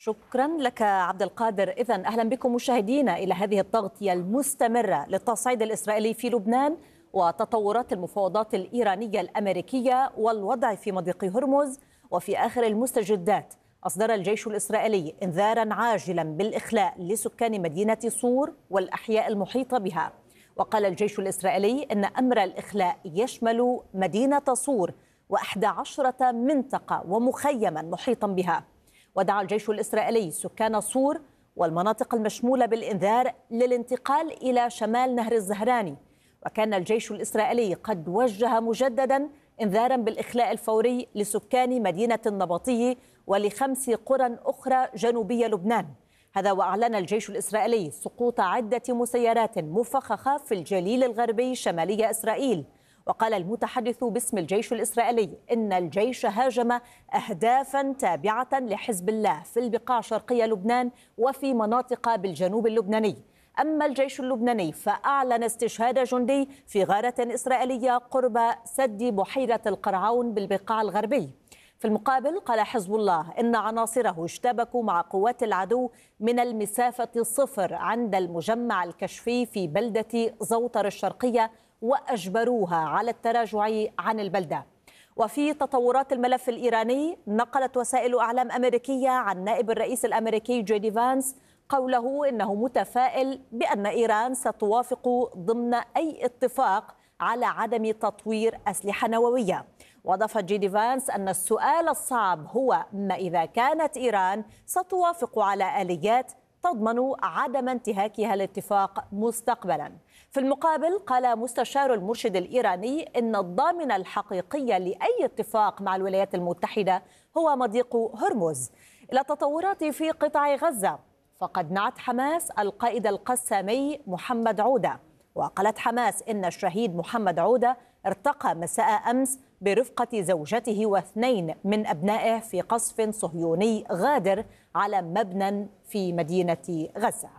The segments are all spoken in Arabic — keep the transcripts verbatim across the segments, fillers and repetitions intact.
شكرا لك عبد القادر. إذن أهلا بكم مشاهدينا إلى هذه التغطية المستمرة للتصعيد الإسرائيلي في لبنان وتطورات المفاوضات الإيرانية الأمريكية والوضع في مضيق هرمز. وفي آخر المستجدات أصدر الجيش الإسرائيلي إنذارا عاجلا بالإخلاء لسكان مدينة صور والأحياء المحيطة بها. وقال الجيش الإسرائيلي إن أمر الإخلاء يشمل مدينة صور وأحد عشرة منطقة ومخيما محيطا بها. ودعا الجيش الإسرائيلي سكان صور والمناطق المشمولة بالإنذار للانتقال إلى شمال نهر الزهراني. وكان الجيش الإسرائيلي قد وجه مجددا إنذارا بالإخلاء الفوري لسكان مدينة النبطي ولخمس قرى أخرى جنوبي لبنان. هذا وأعلن الجيش الإسرائيلي سقوط عدة مسيرات مفخخة في الجليل الغربي شمالي إسرائيل. وقال المتحدث باسم الجيش الإسرائيلي إن الجيش هاجم أهدافا تابعة لحزب الله في البقاع شرقي لبنان وفي مناطق بالجنوب اللبناني. أما الجيش اللبناني فأعلن استشهاد جندي في غارة إسرائيلية قرب سد بحيرة القرعون بالبقاع الغربي. في المقابل قال حزب الله إن عناصره اشتبكوا مع قوات العدو من المسافة الصفر عند المجمع الكشفي في بلدة زوطر الشرقية وأجبروها على التراجع عن البلدة. وفي تطورات الملف الإيراني نقلت وسائل أعلام أمريكية عن نائب الرئيس الأمريكي جي دي فانس قوله إنه متفائل بأن إيران ستوافق ضمن أي اتفاق على عدم تطوير أسلحة نووية. وأضاف جي دي فانس أن السؤال الصعب هو ما إذا كانت إيران ستوافق على آليات تضمن عدم انتهاكها الاتفاق مستقبلا. في المقابل قال مستشار المرشد الإيراني إن الضامن الحقيقي لأي اتفاق مع الولايات المتحدة هو مضيق هرمز. إلى التطورات في قطاع غزة، فقد نعت حماس القائد القسامي محمد عودة. وقالت حماس إن الشهيد محمد عودة ارتقى مساء أمس برفقة زوجته واثنين من أبنائه في قصف صهيوني غادر على مبنى في مدينة غزة.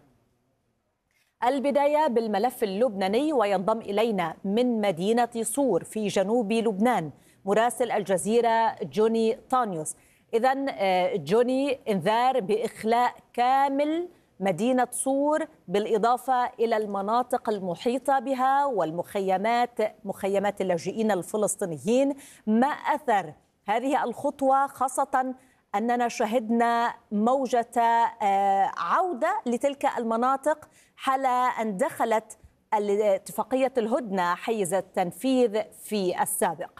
البداية بالملف اللبناني، وينضم إلينا من مدينة صور في جنوب لبنان مراسل الجزيرة جوني طانيوس. إذن جوني، إنذار بإخلاء كامل مدينة صور بالإضافة إلى المناطق المحيطة بها والمخيمات، مخيمات اللاجئين الفلسطينيين. ما أثر هذه الخطوة، خاصة أننا شهدنا موجة عودة لتلك المناطق حال أن دخلت اتفاقية الهدنة حيز التنفيذ في السابق؟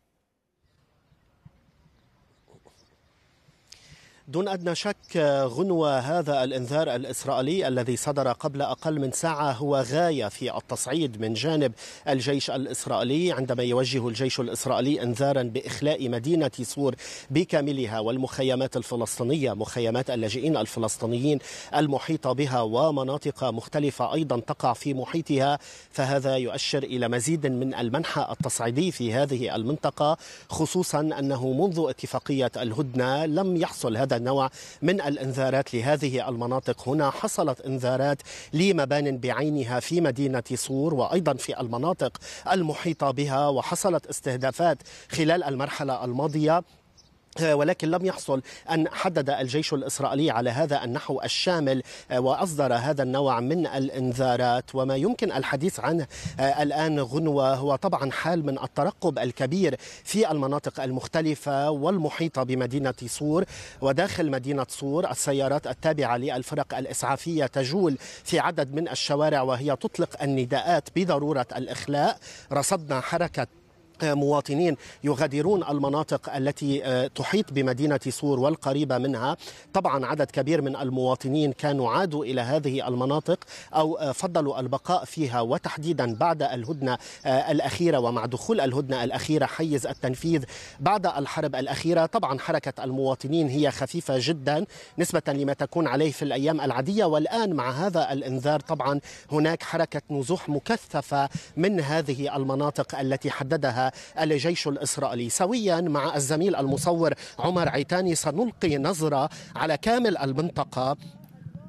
دون أدنى شك غنوة، هذا الإنذار الإسرائيلي الذي صدر قبل أقل من ساعة هو غاية في التصعيد من جانب الجيش الإسرائيلي، عندما يوجه الجيش الإسرائيلي إنذارا بإخلاء مدينة صور بكاملها والمخيمات الفلسطينية، مخيمات اللاجئين الفلسطينيين المحيطة بها ومناطق مختلفة أيضا تقع في محيطها. فهذا يؤشر إلى مزيد من المنحى التصعيدي في هذه المنطقة، خصوصا أنه منذ اتفاقية الهدنة لم يحصل هذا النوع من الإنذارات لهذه المناطق. هنا حصلت إنذارات لمبان بعينها في مدينة صور وأيضا في المناطق المحيطة بها، وحصلت استهدافات خلال المرحلة الماضية، ولكن لم يحصل أن حدد الجيش الإسرائيلي على هذا النحو الشامل وأصدر هذا النوع من الإنذارات. وما يمكن الحديث عنه الآن غنوة هو طبعا حال من الترقب الكبير في المناطق المختلفة والمحيطة بمدينة صور. وداخل مدينة صور السيارات التابعة للفرق الإسعافية تجول في عدد من الشوارع وهي تطلق النداءات بضرورة الإخلاء. رصدنا حركة مواطنين يغادرون المناطق التي تحيط بمدينة صور والقريبة منها. طبعا عدد كبير من المواطنين كانوا عادوا إلى هذه المناطق أو فضلوا البقاء فيها، وتحديدا بعد الهدنة الأخيرة ومع دخول الهدنة الأخيرة حيز التنفيذ بعد الحرب الأخيرة. طبعا حركة المواطنين هي خفيفة جدا نسبة لما تكون عليه في الأيام العادية، والآن مع هذا الإنذار طبعا هناك حركة نزوح مكثفة من هذه المناطق التي حددها الجيش الإسرائيلي. سويا مع الزميل المصور عمر عيتاني سنلقي نظرة على كامل المنطقة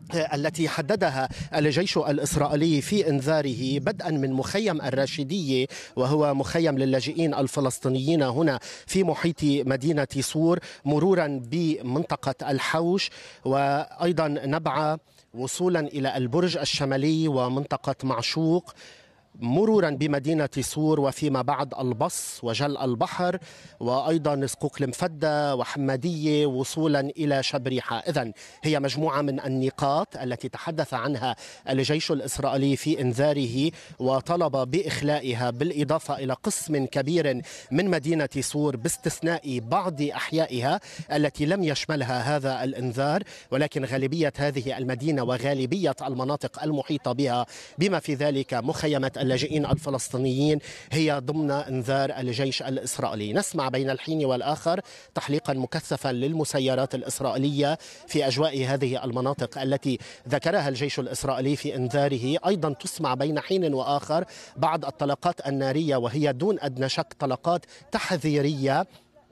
التي حددها الجيش الإسرائيلي في إنذاره بدءا من مخيم الراشدية، وهو مخيم للاجئين الفلسطينيين هنا في محيط مدينة صور، مرورا بمنطقة الحوش وأيضا نبعة، وصولا إلى البرج الشمالي ومنطقة معشوق، مرورا بمدينة صور وفيما بعد البص وجل البحر، وأيضا سقوق المفدة وحمادية، وصولا إلى شبريحة. إذن هي مجموعة من النقاط التي تحدث عنها الجيش الإسرائيلي في إنذاره وطلب بإخلائها، بالإضافة إلى قسم كبير من مدينة صور باستثناء بعض أحيائها التي لم يشملها هذا الإنذار، ولكن غالبية هذه المدينة وغالبية المناطق المحيطة بها بما في ذلك مخيمات اللاجئين الفلسطينيين هي ضمن انذار الجيش الإسرائيلي. نسمع بين الحين والآخر تحليقا مكثفا للمسيرات الإسرائيلية في أجواء هذه المناطق التي ذكرها الجيش الإسرائيلي في انذاره. أيضا تسمع بين حين وآخر بعض الطلقات النارية، وهي دون أدنى شك طلقات تحذيرية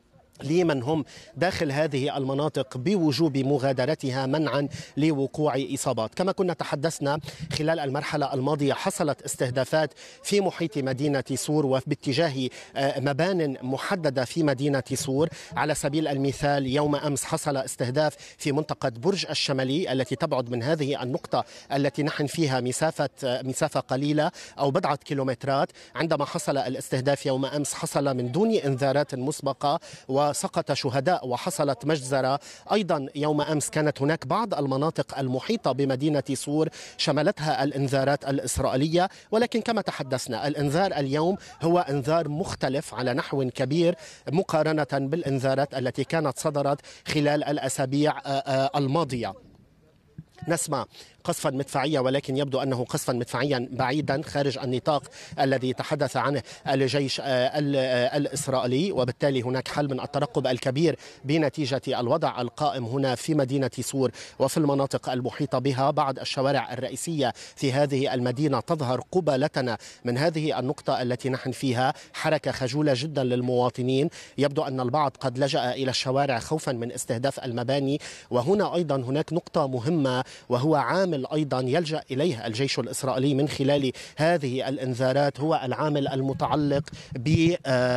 لمن هم داخل هذه المناطق بوجوب مغادرتها منعا لوقوع إصابات. كما كنا تحدثنا خلال المرحلة الماضية، حصلت استهدافات في محيط مدينة صور وباتجاه مبان محددة في مدينة صور. على سبيل المثال يوم أمس حصل استهداف في منطقة برج الشمالي التي تبعد من هذه النقطة التي نحن فيها مسافة مسافة قليلة أو بضعة كيلومترات. عندما حصل الاستهداف يوم أمس حصل من دون إنذارات مسبقة وسقط شهداء وحصلت مجزرة. أيضا يوم أمس كانت هناك بعض المناطق المحيطة بمدينة صور شملتها الإنذارات الإسرائيلية، ولكن كما تحدثنا الإنذار اليوم هو إنذار مختلف على نحو كبير مقارنة بالإنذارات التي كانت صدرت خلال الأسابيع الماضية. نسمع قصفا مدفعية، ولكن يبدو أنه قصفا مدفعيا بعيدا خارج النطاق الذي تحدث عنه الجيش الإسرائيلي، وبالتالي هناك حال من الترقب الكبير بنتيجة الوضع القائم هنا في مدينة صور وفي المناطق المحيطة بها. بعض الشوارع الرئيسية في هذه المدينة تظهر قبالتنا من هذه النقطة التي نحن فيها، حركة خجولة جدا للمواطنين. يبدو أن البعض قد لجأ إلى الشوارع خوفا من استهداف المباني. وهنا أيضا هناك نقطة مهمة، وهو عامل أيضا يلجأ إليه الجيش الإسرائيلي من خلال هذه الإنذارات، هو العامل المتعلق ب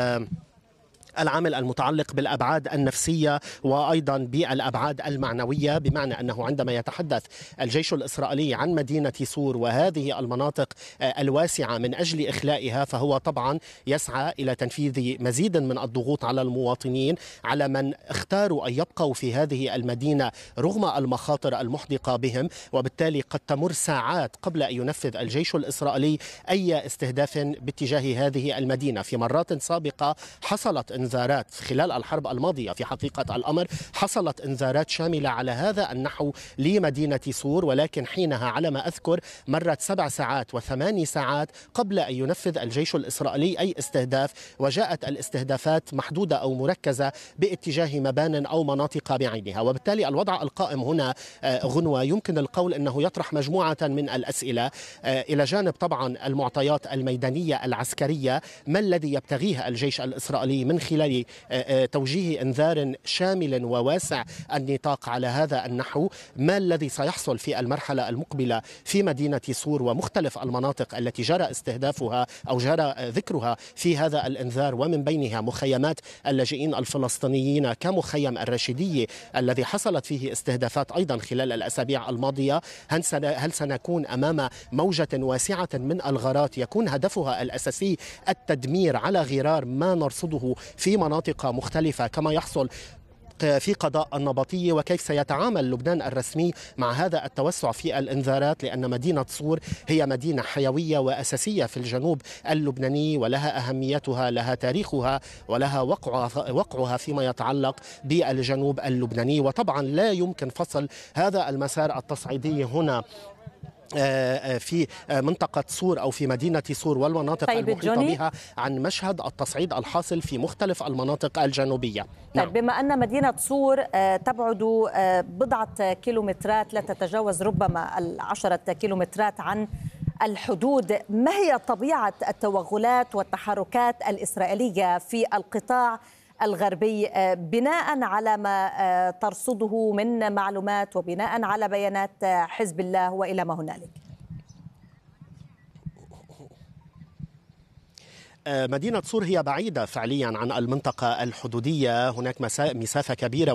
العامل المتعلق بالأبعاد النفسية وأيضا بالأبعاد المعنوية، بمعنى أنه عندما يتحدث الجيش الإسرائيلي عن مدينة صور وهذه المناطق الواسعة من أجل إخلائها، فهو طبعا يسعى إلى تنفيذ مزيد من الضغوط على المواطنين، على من اختاروا أن يبقوا في هذه المدينة رغم المخاطر المحدقة بهم. وبالتالي قد تمر ساعات قبل أن ينفذ الجيش الإسرائيلي أي استهداف باتجاه هذه المدينة. في مرات سابقة حصلت انذارات خلال الحرب الماضية، في حقيقة الأمر حصلت انذارات شاملة على هذا النحو لمدينة صور، ولكن حينها على ما أذكر مرت سبع ساعات وثماني ساعات قبل أن ينفذ الجيش الإسرائيلي أي استهداف، وجاءت الاستهدافات محدودة أو مركزة باتجاه مبان أو مناطق بعينها. وبالتالي الوضع القائم هنا غنوة يمكن القول أنه يطرح مجموعة من الأسئلة، إلى جانب طبعا المعطيات الميدانية العسكرية. ما الذي يبتغيه الجيش الإسرائيلي من خلال توجيه انذار شامل وواسع النطاق على هذا النحو؟ ما الذي سيحصل في المرحلة المقبلة في مدينة صور ومختلف المناطق التي جرى استهدافها أو جرى ذكرها في هذا الانذار، ومن بينها مخيمات اللاجئين الفلسطينيين كمخيم الراشدية الذي حصلت فيه استهدافات أيضا خلال الأسابيع الماضية؟ هل سنكون أمام موجة واسعة من الغارات يكون هدفها الأساسي التدمير على غرار ما نرصده في مناطق مختلفة كما يحصل في قضاء النبطية؟ وكيف سيتعامل لبنان الرسمي مع هذا التوسع في الانذارات، لأن مدينة صور هي مدينة حيوية وأساسية في الجنوب اللبناني، ولها أهميتها، لها تاريخها، ولها وقعها, وقعها فيما يتعلق بالجنوب اللبناني. وطبعا لا يمكن فصل هذا المسار التصعيدي هنا في منطقة صور أو في مدينة صور والمناطق طيب المحيطة جوني. بها عن مشهد التصعيد الحاصل في مختلف المناطق الجنوبية. طيب نعم. بما أن مدينة صور تبعد بضعة كيلومترات لا تتجاوز ربما العشرة كيلومترات عن الحدود، ما هي طبيعة التوغلات والتحركات الإسرائيلية في القطاع الغربي بناء على ما ترصده من معلومات وبناء على بيانات حزب الله وإلى ما هنالك؟ مدينة صور هي بعيدة فعليا عن المنطقة الحدودية، هناك مسافة كبيرة